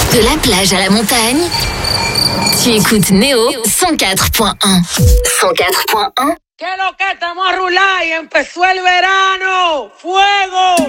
De la plage à la montagne, tu écoutes Néo 104.1. 104.1. ¿Qué lo que estamos a rular y empezó el verano? ¡Fuego!